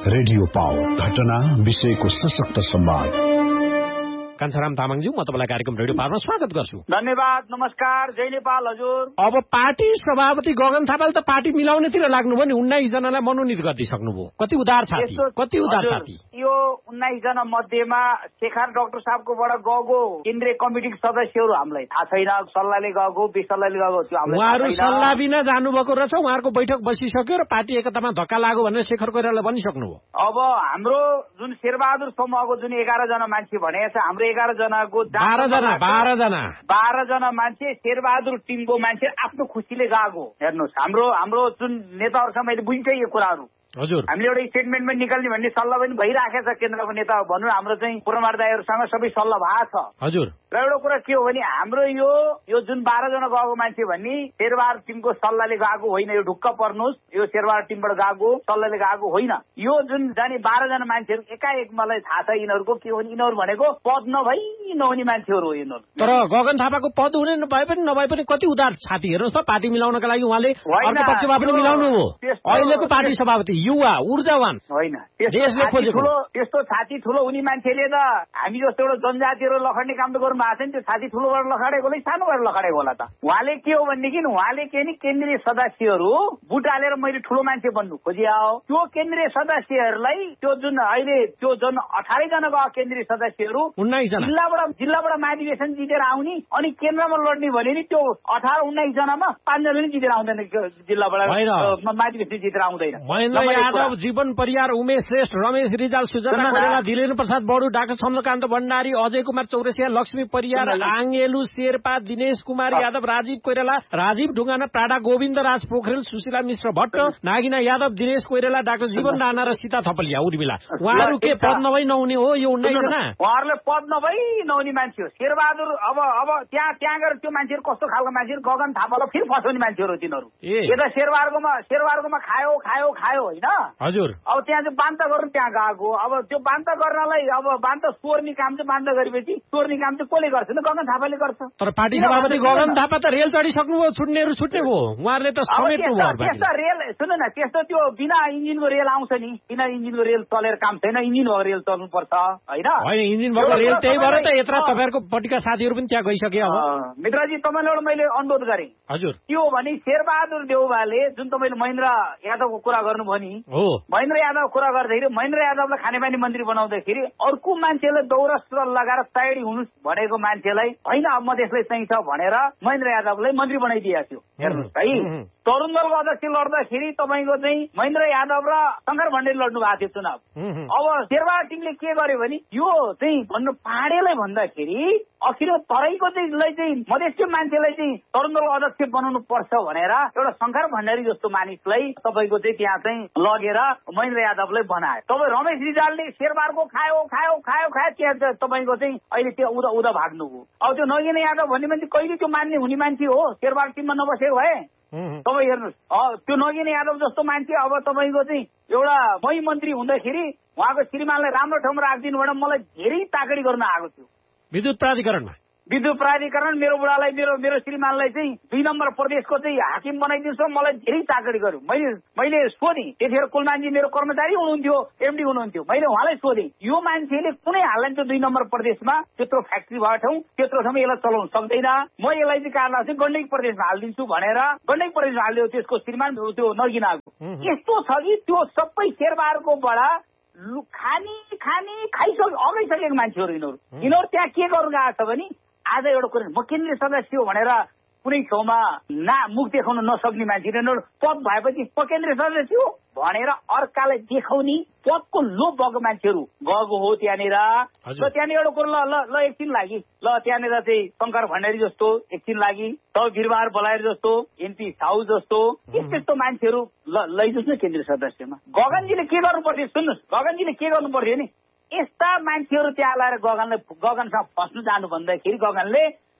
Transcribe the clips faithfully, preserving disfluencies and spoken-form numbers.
Radio power घटना विषयको सशक्त संवाद। कान्छाराम तामाङज्यू, म तपाईँलाई कार्यक्रम रेडियो पावरमा स्वागत गर्छु। धन्यवाद, नमस्कार, जय नेपाल हजुर। अब पार्टी सभापति गगन थापाले त पार्टी मिलाउनेतिर लाग्नुभयो नि, उन्नाइस जनालाई मनोनित गरिदिइसक्नुभयो। कति उदार छाती, कति उदार छाती। यो उन्नाइस जना मध्येमा शेखर डाक्टर साहबकोबाट गएको केन्द्रीय कमिटीको सदस्यहरू हामीलाई थाहा छैन, सल्लाहले गएको बेसल्लाहले गएको त्यो हामीलाई उहाँहरू सल्लाह बिना जानुभएको रहेछ। उहाँहरूको बैठक बसिसक्यो र पार्टी एकतामा धक्का लाग्यो भनेर शेखर कोइरालाले भनिसक्नुभयो। अब हाम्रो जुन शेरबहादुर समूहको जुन एघार जना मान्छे भनेको छ, हाम्रो एघार जनाको बाह्र जना बाह्र जना बाह्र जना मान्छे शेरबहादुर टिमको मान्छे आफ्नो खुसीले गएको। हेर्नुहोस्, हाम्रो हाम्रो जुन नेताहरूसँग मैले बुझ्छ यो कुराहरू हजुर। हामीले एउटा स्टेटमेन्टमा निकाल्ने भन्ने सल्लाह पनि भइराखेको छ केन्द्रको नेता भनौँ, हाम्रो चाहिँ पुरमार दाईहरूसँग सबै सल्लाह भएको छ हजुर। र एउटा कुरा के हो भने हाम्रो यो यो जुन बाह्र जना गएको मान्छे भन्ने शेरबहादुर टिमको सल्लाहले गएको होइन। यो ढुक्क पर्नुहोस्, यो शेरबहादुर टिमबाट गएको सल्लाहले गएको होइन। यो जुन जाने बाह्र जना मान्छेहरू एकाएक मलाई थाहा छ यिनीहरूको के हो। यिनीहरू भनेको पद नभई नहुने मान्छेहरू हो यिनीहरू। तर गगन थापाको पद हुने नभए पनि नभए पनि कति उदार छाती। हेर्नुहोस् त, पार्टी मिलाउनका लागि उहाँले अर्को पक्षमा पनि मिलाउनु हो। अहिलेको पार्टी सभापति युवा ऊर्जावान होइन, देशले खोजेको त्यस्तो छाती ठुलो हुने मान्छेले त हामी जस्तो एउटा जनजातिहरू लखड्ने काम त गर्नु भएको छ नि। त्यो छाती ठुलो गरेर लखाडेको होला, सानो गरेर लखाडेको होला त। उहाँले के हो भनेदेखि उहाँले के नि केन्द्रीय सदस्यहरू बुट हालेर मैले ठुलो मान्छे बन्नु खोजिया हो। त्यो केन्द्रीय सदस्यहरूलाई त्यो जुन अहिले त्यो जुन अठारै जनाको केन्द्रीय सदस्यहरू उन्नाइस जना जिल्लाबाट जिल्लाबाट महाधिवेशन जितेर आउने अनि केन्द्रमा लड्ने भने नि त्यो अठार उन्नाइस जनामा पाँचजना पनि जितेर आउँदैन। जिल्लाबाट महाधिवेशन जितेर आउँदैन। महेन्द्र यादव, जीवन परियार, उमेश श्रेष्ठ, रमेश रिजाल, सुजाता कोइराला, धीरेन्द्र प्रसाद बडु, डाक्टर चन्द्रकान्त भण्डारी, अजय कुमार चौरसिया, लक्ष्मी परियार, आङेलु शेर्पा, दिनेश कुमार यादव, राजीव कोइराला, राजीव ढुङ्गाना, प्राडा गोविन्द राज पोखरेल, सुशीला मिश्र भट्ट, नागिना यादव, दिनेश कोइराला, डाक्टर जीवन राणा र सीता थपलिया उर्मिला। उहाँहरू के पद नभई नहुने हो यो उन्नाइस जना? उहाँहरूले पद नभई नहुने मान्छे हो। शेरबहादुर अब अब त्यहाँ त्यहाँ गएर त्यो मान्छेहरू कस्तो खालको मान्छेहरू, गगन थापालाई फेरि फसाउने मान्छेहरू हो तिनीहरू। यता शेरबहादुरकोमा शेरबहादुरकोमा खायो खायो खायो होइन हजुर। अब त्यहाँ चाहिँ बान्ता गर्नु त्यहाँ गएको। अब त्यो बान्ता गर्नलाई अब बान्ता चोर्ने काम चाहिँ बान्ता गरेपछि चोर्ने काम चाहिँ कसले गर्छ? गगन थापाले गर्छ। तर पार्टी सभापति गगन थापा त रेल चढिसक्नुभयो, छुट्नेहरू छुट्ने भयो। उहाँहरूले त समेट्नु भयो। त्यस्तो रेल सुन्नु न, त्यस्तो त्यो बिना इन्जिनको रेल आउँछ नि, बिना इन्जिनको रेल चलेर काम छैन। इन्जिन भएको रेल चल्नु पर्छ होइन। होइन, इन्जिन भएको रेल त्यही भएर त यत्र तपाईँहरूको पट्टिका साथीहरू पनि त्यहाँ गइसके। मित्रजी, तपाईँलाई मैले अनुरोध गरेँ हजुर। त्यो भने शेरबहादुर देउवाले जुन तपाईँले महेन्द्र यादवको कुरा गर्नुभयो नि, महेन्द्र यादव कुरा गर्दाखेरि महेन्द्र यादवलाई खानेपानी मन्त्री बनाउँदाखेरि अर्को मान्छेले दौरस्त्र लगाएर तयारी हुनु भनेको मान्छेलाई होइन अब म त्यसलाई चाहिन्छ भनेर महेन्द्र यादवलाई मन्त्री बनाइदिएको थियो। हेर्नुहोस् है, तरुण दलको अध्यक्ष लड्दाखेरि तपाईँको चाहिँ महेन्द्र यादव र शङ्कर भण्डारी लड्नु भएको थियो चुनाव। अब शेरबहादुर टिमले के गर्यो भने यो चाहिँ भन्नु पाहाडेलाई भन्दाखेरि अखिर तराईको चाहिँ मधेसको मान्छेलाई चाहिँ तरुण दलको अध्यक्ष बनाउनु पर्छ भनेर एउटा शङ्कर भण्डारी जस्तो मानिसलाई तपाईँको चाहिँ त्यहाँ चाहिँ लगेर महेन्द्र यादवलाई बनायो। तपाईँ रमेश रिजालले शेरबहादुरको खायो खायो खायो खायो त्यहाँ तपाईँको चाहिँ अहिले त्यो उदा उदा भाग्नुभयो। अब त्यो नगिना यादव भन्ने मान्छे कहिले त्यो मान्ने हुने मान्छे हो शेरबहादुर टिममा नबसेको भए। तपाईँ हेर्नुहोस्, त्यो नगिना यादव जस्तो मान्छे अब तपाईँको चाहिँ एउटा मै मन्त्री हुँदाखेरि उहाँको श्रीमानलाई राम्रो ठाउँमा राखिदिनु भनेर मलाई धेरै ताकडी गर्न आएको थियो। विद्युत प्राधिकरणमा विद्युत प्राधिकरण मेरो बुढालाई मेरो मेरो श्रीमानलाई चाहिँ दुई नम्बर प्रदेशको चाहिँ हाकिम बनाइदिनुहोस् र मलाई धेरै ताकडी गर्यो। मैले मैले सोधेँ, त्यतिखेर कुलमानजी मेरो कर्मचारी हुनुहुन्थ्यो, एमडी हुनुहुन्थ्यो। मैले उहाँलाई सोधेँ यो मान्छेले कुनै हालमा त्यो दुई नम्बर प्रदेशमा त्यत्रो फ्याक्ट्री भएको ठाउँ त्यत्रो ठाउँमा यसलाई चलाउन सक्दैन, म यसलाई चाहिँ कारलाई चाहिँ गण्डकी प्रदेशमा हालिदिन्छु भनेर गण्डकी प्रदेशमा हालिदियो त्यसको श्रीमान त्यो नगिनाको। यस्तो छ कि त्यो सबै शेरबहादुरकोबाट खानी खानी खाइसके अगाइसकेको मान्छेहरू यिनीहरू यिनीहरू त्यहाँ के गर्नु गएको छ भने आज एउटा कुरा म केन्द्रीय सदस्य हो भनेर कुनै ठाउँमा ना मुख देखाउन नसक्ने मान्छे यिनीहरू पद भएपछि म केन्द्रीय सदस्य हो भनेर अर्कालाई देखाउने पदको लोभ भएको मान्छेहरू गएको हो त्यहाँनिर। ल त्यहाँनिर एउटा कुरो ल ल एकछिन लागि ल त्यहाँनिर चाहिँ शङ्कर भण्डारी जस्तो एकछिन लागि त वीरबहादुर बलायर जस्तो एमपी साहु जस्तो यस्तो मान्छेहरू ल लैजाउस् न केन्द्रीय सदस्यमा। गगनजीले के गर्नु पर्थ्यो सुन्नुहोस्, गगनजीले के गर्नु पर्थ्यो नि यस्ता मान्छेहरू त्यहाँ लाएर गगनलाई गगनसँग फस्नु जानु भन्दाखेरि गगनले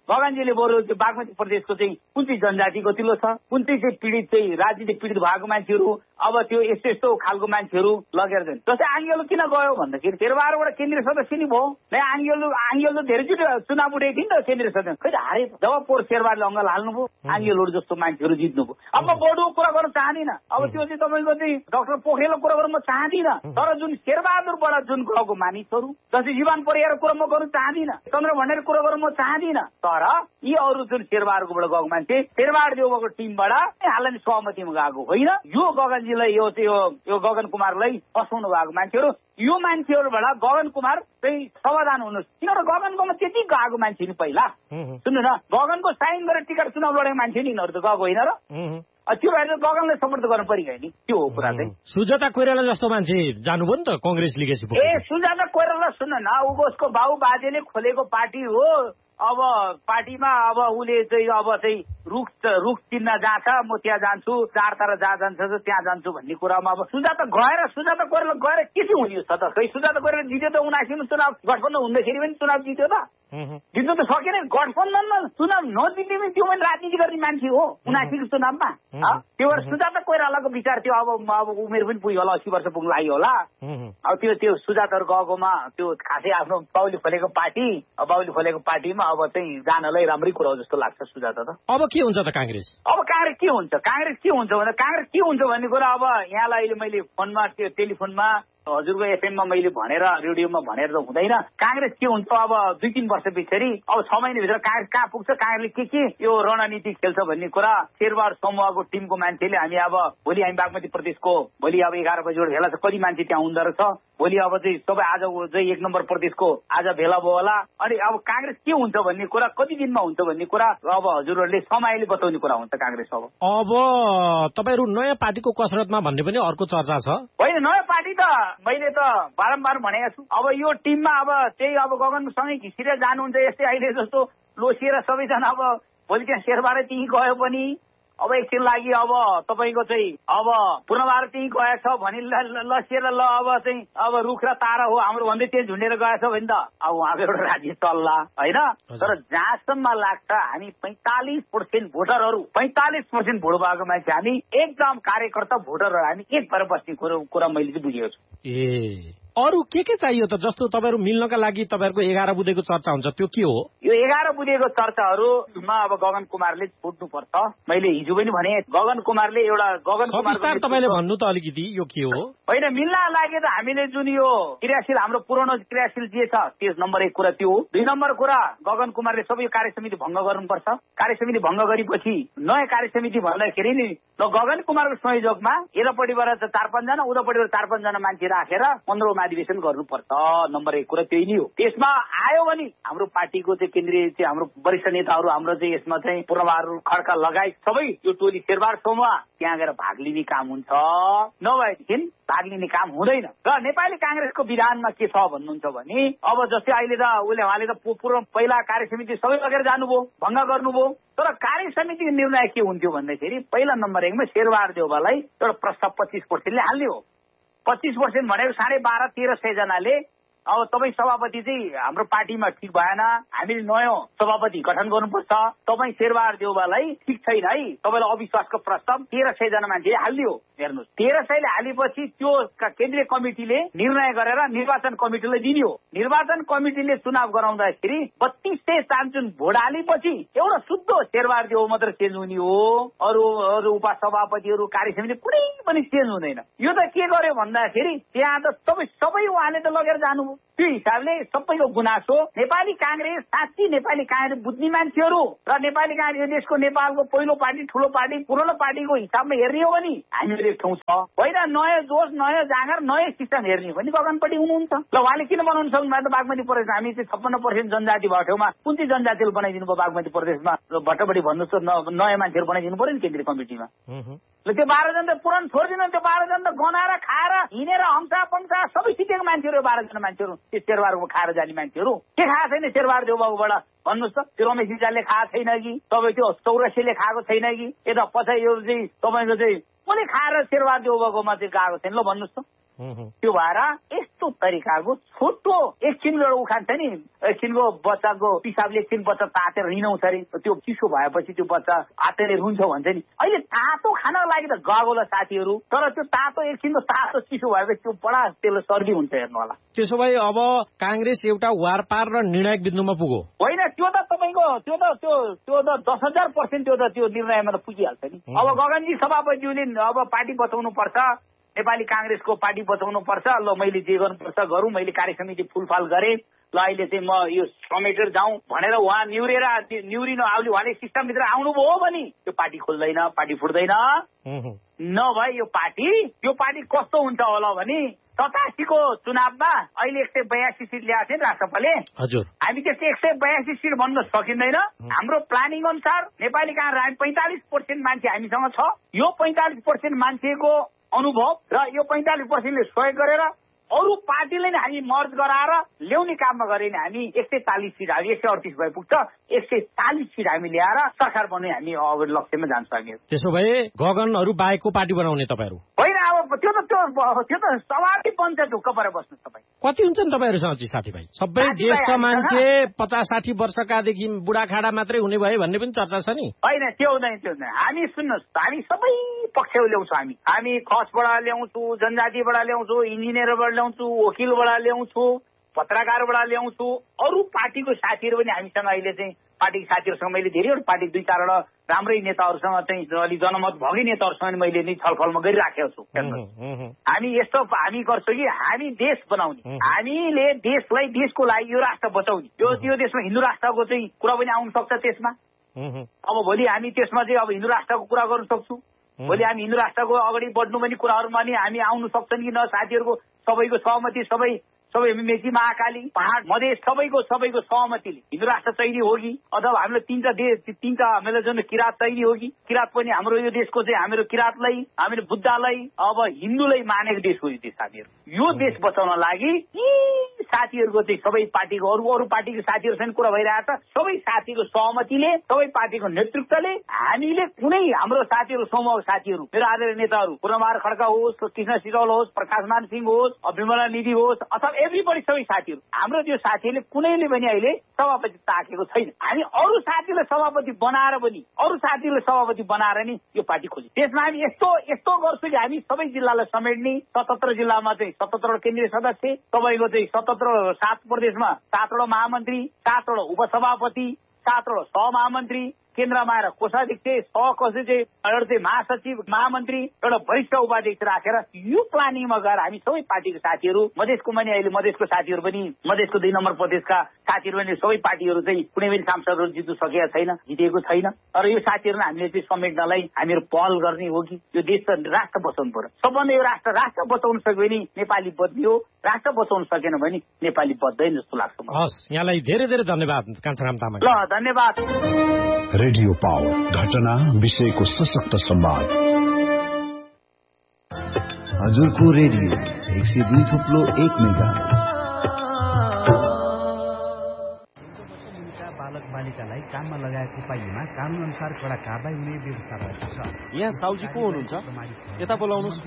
गगनजीले बरु त्यो बागमती प्रदेशको चाहिँ कुन चाहिँ जनजाति कतिलो छ, कुन चाहिँ चाहिँ पीडित चाहिँ राजनीतिक पीडित भएको मान्छेहरू, अब त्यो यस्तो यस्तो खालको मान्छेहरू लगेर जान्छ। जस्तै आङ्गेलो किन गयो भन्दाखेरि शेरबहादुरबाट केन्द्रीय सदस्य नि भयो नै। आङ्गेलो आङ्गेलो धेरैचोटि चुनाव उठेको थियो नि त केन्द्रीय सदस्य, खै त हारे। जब पोहोर शेरबहादुरले अङ्गल हाल्नुभयो, आङ्गेलोहरू जस्तो मान्छेहरू जित्नुभयो। अब म बढुको कुरा गर्न चाहदिनँ, अब त्यो चाहिँ तपाईँको चाहिँ डाक्टर पोखरेलको कुरा गर्न म चाहदिनँ। तर जुन शेरबहादुरबाट जुन गएको मानिसहरू, जस्तै जीवन परिवारको कुरा म गर्न चाहदिनँ, चन्द्र भण्डारीको कुरा गर्न म चाहदिनँ। तर यी अरू जुन शेरबहादुरबाट गएको मान्छे, शेरबहादुर देउबाको टिमबाट हालले सहमतिमा गएको होइन। यो गगनजीलाई यो यो गगन कुमारलाई फसाउनु भएको मान्छेहरू, यो मान्छेहरूबाट गगन कुमार चाहिँ समाधान हुनुहोस्। किनभने गगनकोमा त्यति गएको मान्छे नि पहिला सुन्नु न, गगनको साइन गरेर टिकट चुनाव लडेको मान्छे नि यिनीहरू त गएको होइन र। त्यो भएर गगनलाई सपोर्ट गर्नु पऱ्यो नि, त्यो हो कुरा चाहिँ। सुजाता कोइराला जस्तो मान्छे जानुभयो नि त कांग्रेस लिगेसी। ए सुजाता कोइराला सुन्नु न, उसको बाउ बाजेले खोलेको पार्टी हो। अब पार्टीमा अब उसले चाहिँ अब चाहिँ रुख रुख चिन्न जान्छ, म त्यहाँ जान्छु, चार तारा जहाँ जान्छ त्यहाँ जान्छु भन्ने कुरामा अब सुजाता गएर सुजाता कोइराला गएर के चाहिँ हुने छ त? खै सुजाता कोइराला जित्यो त उनासीमा चुनाव, गठबन्धन हुँदाखेरि पनि चुनाव जित्यो त, जित्नु त सकेन। गठबन्धनमा चुनाव नजित्ने पनि त्यो पनि राजनीति गर्ने मान्छे हो उनासीको चुनावमा। त्यो भएर सुजाता कोइरालाको विचार थियो अब अब उमेर पनि पुग्यो होला, अस्सी वर्ष पुग्नु लाग्यो होला। अब त्यो त्यो सुजाताहरू गएकोमा त्यो खासै आफ्नो बाउले खोलेको पार्टी, बाउले खोलेको पार्टीमा अब चाहिँ जानलाई राम्रै कुरा हो जस्तो लाग्छ सुजाता त। अब के हुन्छ त कांग्रेस? अब कांग्रेस के हुन्छ, कांग्रेस के हुन्छ भन्दा कांग्रेस के हुन्छ भन्ने कुरा अब यहाँलाई अहिले मैले फोनमा त्यो टेलिफोनमा हजुरको एफएममा मैले भनेर रेडियोमा भनेर त हुँदैन। कांग्रेस के हुन्छ अब दुई तीन वर्ष पछाडि, अब छ महिनाभित्र कांग्रेस कहाँ पुग्छ, कांग्रेसले के के यो रणनीति खेल्छ भन्ने कुरा शेरबहादुर समूहको टिमको मान्छेले हामी अब भोलि हामी बागमती प्रदेशको भोलि अब एघार बजीबाट भेला छ, कति मान्छे त्यहाँ हुँदो रहेछ भोलि अब चाहिँ सबै आज चाहिँ एक नम्बर प्रदेशको आज भेला भयो होला। अनि अब कांग्रेस के हुन्छ भन्ने कुरा, कति दिनमा हुन्छ भन्ने कुरा अब हजुरहरूले समयले बताउने कुरा हुन्छ कांग्रेस। अब अब तपाईँहरू नयाँ पार्टीको कसरतमा भन्ने पनि अर्को चर्चा छ होइन। नयाँ पार्टी त मैले त बारम्बार भनेको छु, अब यो टिममा अब त्यही अब गगनसँगै घिसिएर जानुहुन्छ। यस्तै अहिले जस्तो लोसिएर सबैजना अब भोलि त्यहाँ शेरबहादुर त्यहीँ गयो पनि अब एकछिन लागि अब तपाईँको चाहिँ अब पूर्णबहादुर त्यहीँ गएछ भने लसिएर ल अब चाहिँ अब रुख र तारा हो हाम्रो भन्दै त्यही झुन्डेर गएछ भने त अब उहाँको एउटा राज्य चल्ला होइन। तर जहाँसम्म लाग्छ हामी पैंतालिस पर्सेन्ट भोटरहरू पैंतालिस पर्सेन्ट भोट भएको मान्छे हामी एकदम कार्यकर्ता भोटरहरू हामी एक भएर बस्ने कुरा मैले चाहिँ बुझेको छु। ए अरू के के चाहियो त? जस्तो तपाईँहरू मिल्नका लागि तपाईँहरूको एघार बुधेको चर्चा हुन्छ, त्यो के हो? यो एघार बुधेको चर्चाहरूमा अब गगन कुमारले छुट्नुपर्छ। मैले हिजो पनि भने गगन कुमारले एउटा गगन कुमार तपाईँले भन्नु त अलिकति यो के हो? होइन मिल्न लागि त हामीले जुन यो क्रियाशील हाम्रो पुरानो क्रियाशील जे छ त्यो नम्बर एक कुरा त्यो हो। दुई नम्बर कुरा गगन कुमारले सबै कार्य समिति भङ्ग गर्नुपर्छ। कार्य समिति भङ्ग गरेपछि नयाँ कार्य समिति भन्दाखेरि नि गगन कुमारको संयोजकमा यतापट्टिबाट चार पाँचजना उतापट्टिबाट चार पाँचजना मान्छे राखेर पन्ध्रौँ अधिवेशन गर्नुपर्छ। नम्बर एक कुरा त्यही नै हो। त्यसमा आयो भने हाम्रो पार्टीको चाहिँ केन्द्रीय चाहिँ हाम्रो वरिष्ठ नेताहरू हाम्रो चाहिँ यसमा चाहिँ पूर्णबहादुर खड्का लगायत सबै यो टोली शेरबहादुर समूह त्यहाँ गएर भाग लिने काम हुन्छ, नभएदेखि भाग लिने काम हुँदैन। र नेपाली कांग्रेसको विधानमा के छ भन्नुहुन्छ भने अब जस्तै अहिले त उसले उहाँले त पूर्व पहिला कार्य समिति सबै लगेर जानुभयो, भङ्ग गर्नुभयो। तर कार्य समितिको निर्णय के हुन्थ्यो भन्दाखेरि पहिला नम्बर एकमा शेरबहादुर देउवालाई एउटा प्रस्ताव पच्चिस पर्सेन्टले हाल्ने हो। पच्चिस पर्सेन्ट भनेको साढे बाह्र तेह्र सय जनाले अब तपाईँ सभापति चाहिँ हाम्रो पार्टीमा ठिक भएन, हामीले नयाँ सभापति गठन गर्नुपर्छ, तपाईँ शेरबहादुर देउवालाई ठिक छैन है, तपाईँलाई अविश्वासको प्रस्ताव तेह्र सय जना मान्छेले हालिदियो। हेर्नुहोस् तेह्र सयले हालेपछि त्यो केन्द्रीय कमिटीले निर्णय गरेर निर्वाचन कमिटीलाई दिने हो। निर्वाचन कमिटीले चुनाव गराउँदाखेरि बत्तीस सय चान्चुन भोट हालेपछि एउटा शुद्ध शेरबहादुर देउवा मात्र चेन्ज हुने हो, अरू अरू उपसभापतिहरू कार्य समिति कुनै पनि चेन्ज हुँदैन। यो त के गर्यो भन्दाखेरि त्यहाँ त सबै सबै उहाँले त लगेर जानुभयो। त्यो हिसाबले सबैको गुनासो नेपाली कांग्रेस साँच्ची नेपाली कांग्रेस बुझ्ने मान्छेहरू र नेपाली कांग्रेस देशको नेपालको पहिलो पार्टी ठुलो पार्टी पुरानो पार्टीको हिसाबमा हेर्ने हो भने हामीहरू एक ठाउँ छ होइन। नयाँ जोस नयाँ जाँगर नयाँ सिस्टम हेर्ने हो भने गगनपट्टि हुनुहुन्छ। ल उहाँले किन बनाउनु सक्नु भएको बागमती प्रदेश हामी चाहिँ छप्पन्न पर्सेन्ट जनजाति भएको ठाउँमा कुन चाहिँ जनजातिले बनाइदिनु भयो बागमती प्रदेशमा भट्टबडी भन्नुहोस् त नयाँ मान्छेहरू बनाइदिनु पर्यो नि केन्द्रीय कमिटीमा। ल त्यो बाह्रजना त पुरानो छोडिदिनु, त्यो बाह्रजना त गनाएर खाएर हिँडेर हम्सा पम्सा सबै सिटेको मान्छेहरू बाह्रजना मान्छेहरू त्यो शेरबहादुरको खाएर जाने मान्छेहरू के खाएको छैन शेरबहादुर देउबाबुबाट भन्नुहोस् त? त्यो रमेश रिजालले खाएको छैन कि तपाईँ त्यो चौरासीले खाएको छैन कि यता पछाडि यो चाहिँ तपाईँको चाहिँ कसले खाएर शेरबहादुर देउबाकोमा चाहिँ गएको छैन ल भन्नुहोस् त? त्यो भएर यस्तो तरिकाको छोटो एकछिनको उखान छ नि, एकछिनको बच्चाको पिसाबले एकछिन बच्चा तातेर हिँडाउँछ अरे, त्यो चिसो भएपछि त्यो बच्चा आतेर रुन्छ भन्छ नि। अहिले तातो खानको लागि त गगोला साथीहरू, तर त्यो तातो एकछिनको तातो चिसो भएपछि त्यो बडा त्यसले सर्दी हुन्छ हेर्नु होला। त्यसो भए अब कांग्रेस एउटा वारपार र निर्णायक बिन्दुमा पुग्यो होइन? त्यो त तपाईँको त्यो त त्यो त्यो त दस हजार पर्सेन्ट त्यो त त्यो निर्णयमा त पुगिहाल्छ नि। अब गगनजी सभापतिज्यूले अब पार्टी बचाउनु पर्छ, नेपाली कांग्रेसको पार्टी बचाउनु पर्छ, ल मैले जे गर्नुपर्छ गरौँ, मैले कार्य समिति फुलफाल गरेँ, ल अहिले चाहिँ म यो समेटेर जाउँ भनेर उहाँ निहुरेर निहुरिनु आउली उहाँले सिस्टमभित्र आउनुभयो भने त्यो पार्टी खोल्दैन, पार्टी फुट्दैन। नभए यो पार्टी यो पार्टी कस्तो हुन्छ होला भने सतासीको चुनावमा अहिले एक सय बयासी सिट ल्याएको थियो नि राष्ट्रपतिले। हजुर, हामी त्यस्तो एक सय बयासी सिट भन्न सकिँदैन। हाम्रो प्लानिङ अनुसार नेपाली कांग्रेस हामी पैंतालिस पर्सेन्ट मान्छे हामीसँग छ। यो पैंतालिस पर्सेन्ट मान्छेको अनुभव र यो पैंतालिस पर्सेन्टले सहयोग गरेर अरू पार्टीले नै हामी मर्ज गराएर ल्याउने काममा गरे भने हामी एक सय चालिस सिट हामी एक सय अडतिस भए पुग्छ, एक सय चालिस सिट हामी ल्याएर सरकार बनाउने हामी अब लक्ष्यमा जान सक्यौँ। त्यसो भए गगनहरू बाहेकको पार्टी बनाउने तपाईँहरू होइन? अब त्यो त त्यो त्यो त स्वाभाविक बन्छ, ढुक्क परेर बस्नु। तपाईँ कति हुन्छ नि तपाईँहरूसँग चाहिँ साथीभाइ? सबै ज्येष्ठ मान्छे पचास साठी वर्षकादेखि बुढाखाडा मात्रै हुने भयो भन्ने पनि चर्चा छ नि। होइन, त्यो हुँदैन त्यो हुँदैन। हामी सुन्नुहोस्, हामी सबै पक्ष ल्याउँछौँ। हामी हामी खसबाट ल्याउँछु, जनजातिबाट ल्याउँछु, इन्जिनियरबाट ल्याउँछु, वकिलबाट ल्याउँछु, पत्रकारबाट ल्याउँछु, अरू पार्टीको साथीहरू पनि हामीसँग अहिले चाहिँ पार्टीको साथीहरूसँग मैले धेरैवटा पार्टी दुई चारवटा राम्रै नेताहरूसँग चाहिँ अलि जनमत भएकै नेताहरूसँग मैले नै छलफलमा गरिराखेको छु। हामी यस्तो हामी गर्छौँ कि हामी देश बनाउने, हामीले देशलाई देशको लागि यो राष्ट्र बचाउने, यो यो देशमा हिन्दू राष्ट्रको चाहिँ कुरा पनि आउन सक्छ त्यसमा। अब भोलि हामी त्यसमा चाहिँ अब हिन्दू राष्ट्रको कुरा गर्न सक्छौँ, भोलि हामी हिन्दू राष्ट्रको अगाडि बढ्नु पनि कुराहरूमा नि हामी आउनु सक्छन् कि न साथीहरूको सबैको सहमति, सबै सबै मेची महाकाली पहाड मधेस सबैको सबैको सहमतिले हिन्दू राष्ट्र चाहिने हो कि अथवा हामीलाई तीनटा देश तीनटा हामीलाई जुन किरात चाहिने हो कि किरात पनि हाम्रो यो देशको चाहिँ हाम्रो किरातलाई हामीले बुद्धलाई अब हिन्दूलाई मानेको देश हो यो देश। साथीहरू यो देश बचाउन लागि साथीहरूको चाहिँ सबै पार्टीको अरू अरू पार्टीको साथीहरूसँग कुरा भइरहेको छ। सबै साथीको सहमतिले सबै पार्टीको नेतृत्वले हामीले कुनै हाम्रो साथीहरू समूह साथीहरू मेरो आदरणीय नेताहरू पूर्णबहादुर खड्का होस्, कृष्ण सिटौल होस्, प्रकाशमान सिंह होस्, विमला निधि होस् अथवा एभ्रीबडी सबै साथीहरू हाम्रो त्यो साथीहरूले कुनैले पनि अहिले सभापति ताकेको छैन। हामी अरू साथीलाई सभापति बनाएर पनि अरू साथीले सभापति बनाएर नि यो पार्टी खोल्यो। त्यसमा हामी यस्तो यस्तो गर्छौँ कि हामी सबै जिल्लालाई समेट्ने, सतहत्तर जिल्लामा चाहिँ सतहत्तर केन्द्रीय सदस्य, तपाईँको चाहिँ सतहत्तर सात प्रदेशमा सातवटा महामन्त्री, सातवटा उपसभापति, सातवटा सहमहामन्त्री, केन्द्रमा आएर कोषाध्यक्ष, सहकोष चाहिँ एउटा चाहिँ महासचिव, महामन्त्री, एउटा वरिष्ठ उपाध्यक्ष राखेर यो प्लानिङमा गएर हामी सबै पार्टीको साथीहरू मधेसको पनि अहिले मधेसको साथीहरू पनि मधेसको दुई नम्बर प्रदेशका साथीहरू पनि सबै पार्टीहरू चाहिँ कुनै पनि सांसदहरू जित्नु सकेका छैन, जितेको छैन। तर यो साथीहरू हामीले चाहिँ समेट्नलाई हामीहरू पहल गर्ने हो कि यो देश राष्ट्र बचाउनु पर्यो। सबभन्दा यो राष्ट्र राष्ट्र बचाउनु सक्यो भने नेपाली बद्लियो, राष्ट्र बचाउनु सकेन भने नेपाली बद्दैन जस्तो लाग्छ। हस्, यहाँलाई धेरै धेरै धन्यवाद कान्छाराम तामाङ। ल धन्यवाद। रेडियो पावर, घटना विषयको सशक्त संवाद। हजुरको रेडियो एक सय दुई थुप्लो एक मेगा। बालक बालिकालाई काममा लगाएको पाइएमा कानून अनुसार कडा कारबाही हुने व्यवस्था रहेको छ। यहाँ साउजी को हुनुहुन्छ? यता बोलाउनुहोस्।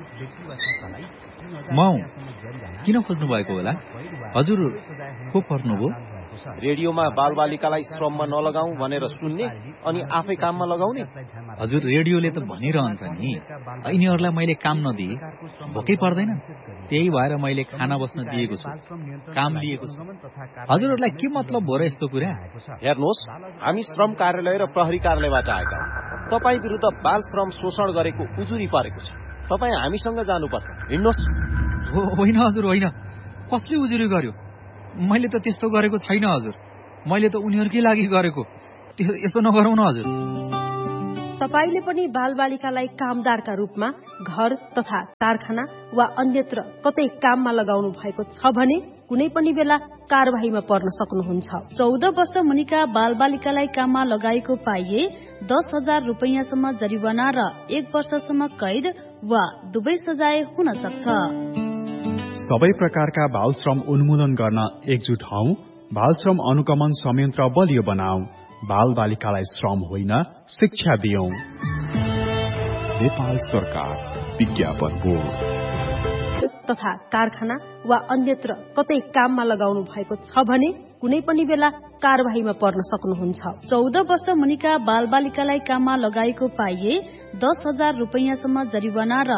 म किन खोज्नु भएको होला? हजुर को पर्नुभयो? रेडियोमा बालबालिकालाई श्रममा नलगाऊ भनेर सुन्ने अनि आफै काममा लगाउने। हजुर रेडियोले त भनिरहन्छ नि, यिनीहरूलाई मैले काम नदिए भोकै पर्दैन, त्यही भएर मैले खाना बस्न दिएको छु, काम लिएको छु। हजुरहरूलाई के मतलब हो र यस्तो कुरा? हेर्नुहोस्, हामी श्रम कार्यालय र प्रहरी कार्यालयबाट आएका हौं। तपाईँ विरुद्ध बाल श्रम शोषण गरेको उजुरी परेको छ। तपाईँ हामीसँग जानुपर्छ, हिँड्नुहोस्। होइन हजुर होइन, कसले उजुरी गर्यो? मैले त त्यस्तो गरेको छैन हजुर, मैले त उनीहरूकै लागि गरेको। यस्तो नगरौँ न हजुर। तपाईले पनि बालबालिकालाई कामदारका रूपमा घर तथा कारखाना वा अन्यत्र कतै काममा लगाउनु भएको छ भने कुनै पनि बेला कारबाहीमा पर्न सक्नुहुन्छ। चौध वर्ष मुनिका बालबालिकालाई काममा लगाएको पाइए दस हजार रुपियाँसम्म जरिवाना र एक वर्षसम्म कैद वा दुवै सजाय हुन सक्छ। सबै प्रकारका बाल श्रम उन्मूलन गर्न एकजुट हौ। बाल श्रम अनुगमन संयन्त्र बलियो बनाऊ। बाल बालिकालाई श्रम होइन शिक्षा दियौं। नेपाल सरकार विज्ञापन बोर्ड। तथा कारखाना वा अन्यत्र कतै काममा लगाउनु भएको छ भने कुनै पनि बेला कार्यवाहीमा पर्न सक्नुहुन्छ। चौध वर्ष मुनिका बाल बालिकालाई काममा लगाएको पाइए दस हजार रुपियाँसम्म जरिवाना र